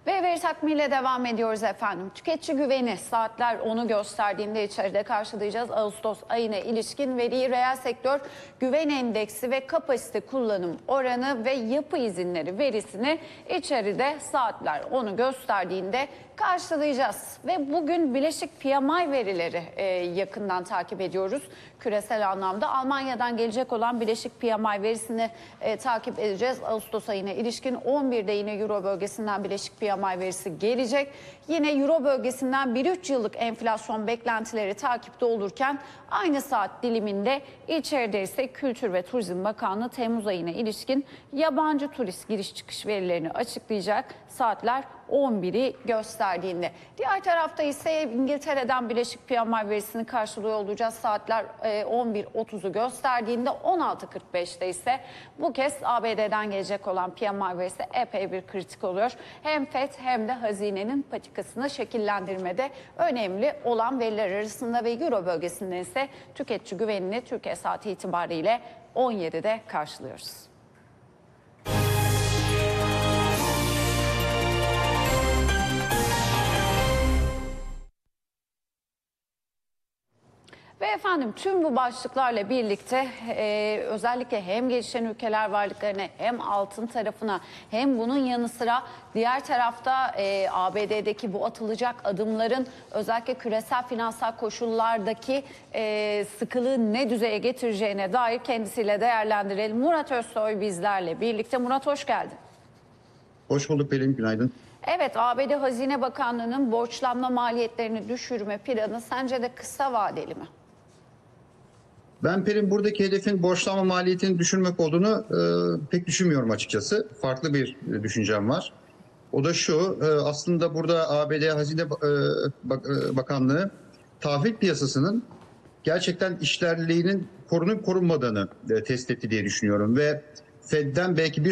Ve veri takvimiyle devam ediyoruz efendim. Tüketici güveni saatler onu gösterdiğinde içeride karşılayacağız. Ağustos ayına ilişkin veriyi reel sektör güven endeksi ve kapasite kullanım oranı ve yapı izinleri verisini içeride saatler onu gösterdiğinde karşılayacağız. Ve bugün bileşik PMI verileri yakından takip ediyoruz. Küresel anlamda Almanya'dan gelecek olan bileşik PMI verisini takip edeceğiz. Ağustos ayına ilişkin 11'de yine Euro bölgesinden bileşik PMI verisi gelecek. Yine Euro bölgesinden 1-3 yıllık enflasyon beklentileri takipte olurken aynı saat diliminde içeride ise Kültür ve Turizm Bakanlığı Temmuz ayına ilişkin yabancı turist giriş çıkış verilerini açıklayacak. Saatler 11'i gösterdiğinde. Diğer tarafta ise İngiltere'den bileşik PMI verisini karşılıyor olacağız. Saatler 11.30'u gösterdiğinde 16.45'te ise bu kez ABD'den gelecek olan PMI verisi epey bir kritik oluyor. Hem FED hem de hazinenin patikasını şekillendirmede önemli olan veriler arasında ve Euro bölgesinde ise tüketici güvenini Türkiye saati itibariyle 17'de karşılıyoruz. Ve efendim tüm bu başlıklarla birlikte özellikle hem gelişen ülkeler varlıklarına hem altın tarafına hem bunun yanı sıra diğer tarafta ABD'deki bu atılacak adımların özellikle küresel finansal koşullardaki sıkılığı ne düzeye getireceğine dair kendisiyle değerlendirelim. Murat Özsoy bizlerle birlikte. Murat hoş geldin. Hoş bulduk Pelin, günaydın. Evet, ABD Hazine Bakanlığı'nın borçlanma maliyetlerini düşürme planı sence de kısa vadeli mi? Ben Pelin buradaki hedefin borçlanma maliyetini düşürmek olduğunu pek düşünmüyorum açıkçası. Farklı bir düşüncem var. O da şu, aslında burada ABD Hazine Bakanlığı tahvil piyasasının gerçekten işlerliğinin korunup korunmadığını test etti diye düşünüyorum. Ve Fed'den belki bir